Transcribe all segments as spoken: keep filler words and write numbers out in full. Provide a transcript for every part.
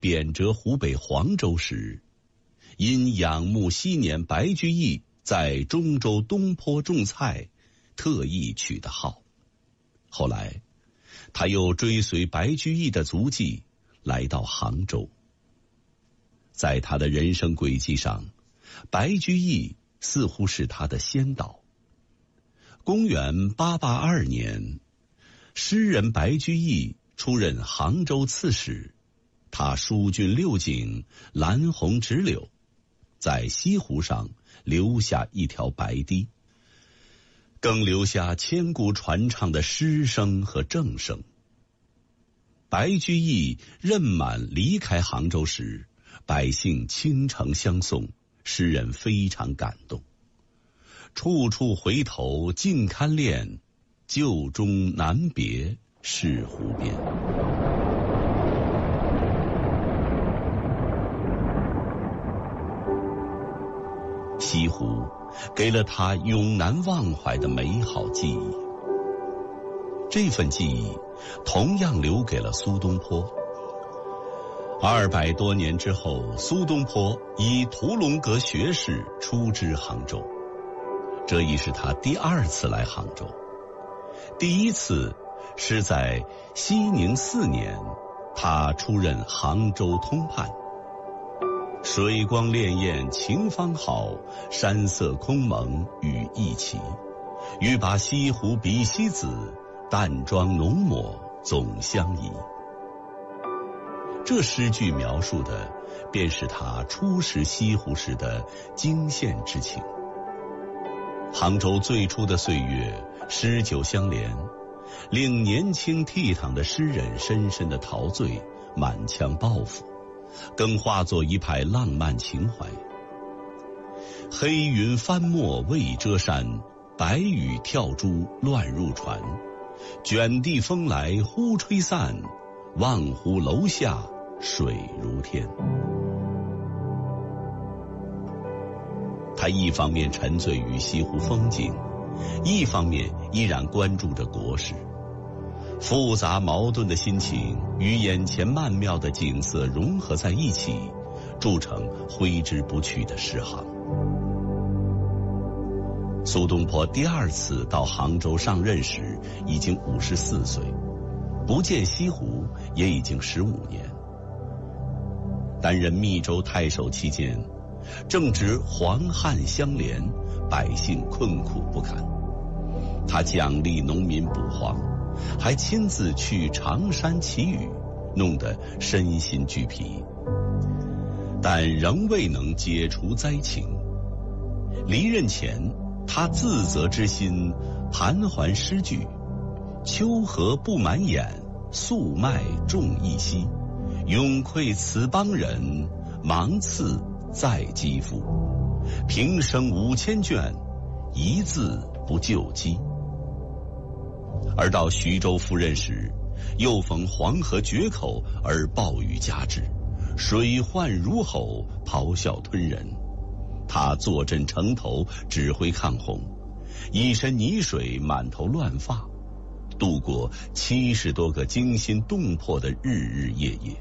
贬谪湖北黄州时，因仰慕昔年白居易在中州东坡种菜，特意取的号。后来他又追随白居易的足迹来到杭州。在他的人生轨迹上，白居易似乎是他的先导。公元八八二年，诗人白居易出任杭州刺史，他疏浚六景，拦洪直柳，在西湖上留下一条白堤，更留下千古传唱的诗声和正声。白居易任满离开杭州时，百姓倾城相送，诗人非常感动。处处回头尽堪恋，旧中难别是湖边。西湖给了他永难忘怀的美好记忆，这份记忆同样留给了苏东坡。二百多年之后，苏东坡以屠龙阁学士出知杭州，这已是他第二次来杭州。第一次是在熙宁四年，他出任杭州通判。水光潋滟晴方好，山色空蒙雨亦奇。欲把西湖比西子，淡妆浓抹总相宜。这诗句描述的便是他初识西湖时的惊羡之情。杭州最初的岁月，诗酒相连，令年轻倜傥的诗人深深的陶醉，满腔抱负，更化作一派浪漫情怀。黑云翻墨未遮山，白雨跳珠乱入船。卷地风来忽吹散，望湖楼下水如天。他一方面沉醉于西湖风景，一方面依然关注着国事。复杂矛盾的心情与眼前曼妙的景色融合在一起，铸成挥之不去的诗行。苏东坡第二次到杭州上任时已经五十四岁，不见西湖也已经十五年。担任密州太守期间，正值黄旱相连，百姓困苦不堪。他奖励农民捕荒，还亲自去常山祈雨，弄得身心俱疲，但仍未能解除灾情。离任前，他自责之心盘桓诗句：秋荷不满眼，粟麦种一稀。永愧此邦人，芒刺在肌肤。平生五千卷，一字不救饥。而到徐州赴任时，又逢黄河决口而暴雨加之，水患如吼，咆哮吞人。他坐镇城头，指挥抗洪，一身泥水，满头乱发，度过七十多个惊心动魄的日日夜夜。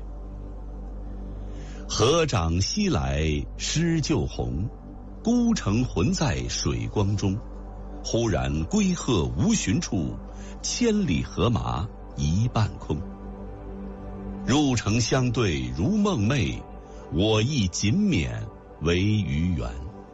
河涨西来诗就红，孤城浑在水光中。忽然归鹤无寻处，千里荷马一半空。入城相对如梦寐，我亦仅免为鱼圆。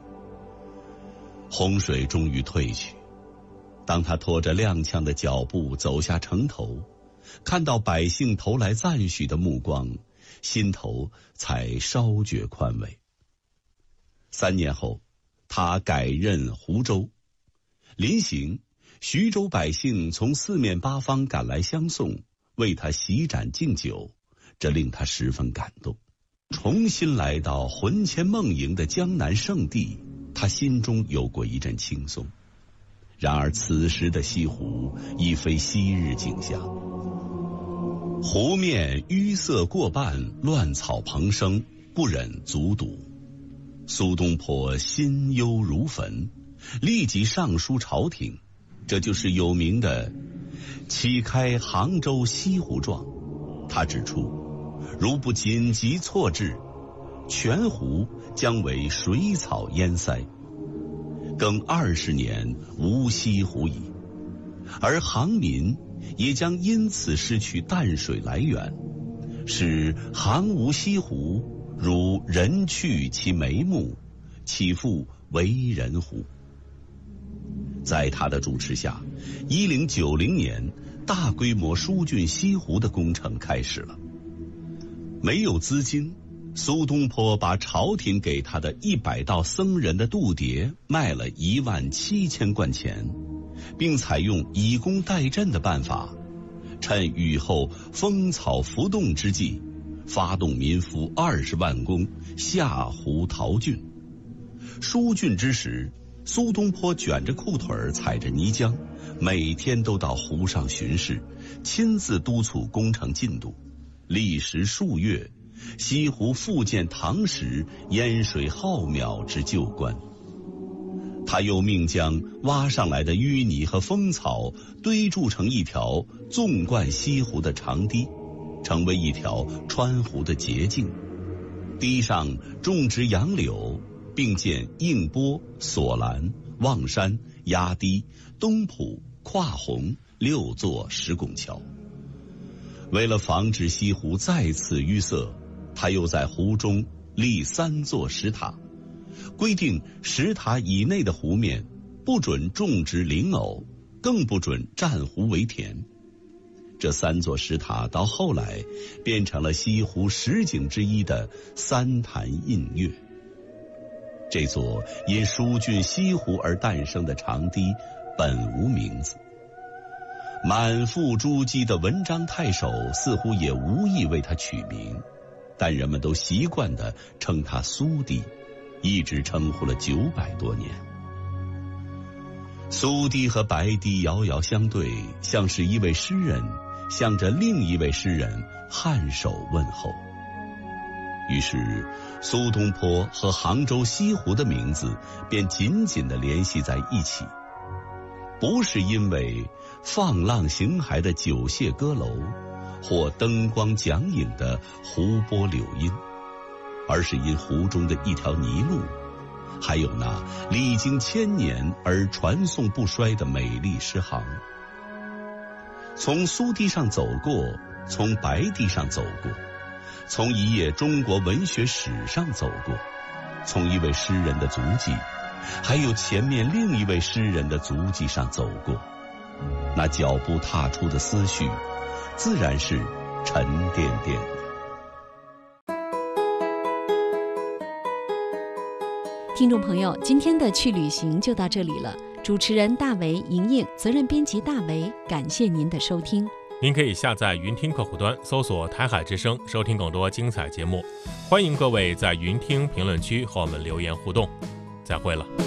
洪水终于退去，当他拖着踉跄的脚步走下城头，看到百姓投来赞许的目光，心头才稍觉宽慰。三年后，他改任湖州。临行，徐州百姓从四面八方赶来相送，为他席盏敬酒，这令他十分感动。重新来到魂牵梦萦的江南圣地，他心中有过一阵轻松。然而此时的西湖已非昔日景象，湖面淤塞过半，乱草蓬生，不忍卒睹。苏东坡心忧如焚，立即上书朝廷，这就是有名的《启开杭州西湖状》。他指出， 如不紧急措置，全湖将为水草淹塞，更二十年无西湖矣。而杭民也将因此失去淡水来源，使杭无西湖，如人去其眉目，岂复为人乎？在他的主持下，一零九零年，大规模疏浚西湖的工程开始了。没有资金，苏东坡把朝廷给他的一百道僧人的度牒卖了一万七千贯钱，并采用以工代赈的办法，趁雨后风草浮动之际，发动民夫二十万工下湖淘浚。疏浚之时，苏东坡卷着裤腿儿，踩着泥浆，每天都到湖上巡视，亲自督促工程进度。历时数月，西湖复见唐时淹水浩渺之旧观。他又命将挖上来的淤泥和蜂草堆筑成一条纵贯西湖的长堤，成为一条穿湖的捷径。堤上种植杨柳，并建映波、索兰、望山、压堤、东浦、跨洪六座石拱桥。为了防止西湖再次淤塞，他又在湖中立三座石塔，规定石塔以内的湖面不准种植灵藕，更不准占湖为田。这三座石塔到后来变成了西湖十景之一的三潭印月。这座因疏浚西湖而诞生的长堤本无名字，满腹珠玑的文章太守似乎也无意为它取名，但人们都习惯地称它苏堤，一直称呼了九百多年。苏堤和白堤遥遥相对，像是一位诗人向着另一位诗人颔首问候。于是苏东坡和杭州西湖的名字便紧紧地联系在一起，不是因为放浪形骸的九榭歌楼或灯光讲影的湖波柳荫，而是因湖中的一条泥路，还有那历经千年而传颂不衰的美丽诗行。从苏堤上走过，从白堤上走过，从一页中国文学史上走过，从一位诗人的足迹，还有前面另一位诗人的足迹上走过，那脚步踏出的思绪，自然是沉甸甸的。 听众朋友，今天的去旅行就到这里了。主持人大为、莹莹，责任编辑大为，感谢您的收听。 您可以下载云听客户端，搜索台海之声，收听更多精彩节目。欢迎各位在云听评论区和我们留言互动。再会了。